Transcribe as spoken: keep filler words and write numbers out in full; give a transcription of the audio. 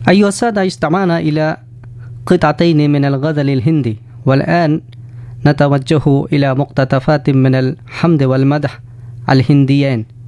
أيها السادة، استمعنا إلى قطعتين من الغزل الهندي، والآن نتوجه إلى مقتطفات من الحمد والمدح الهنديين.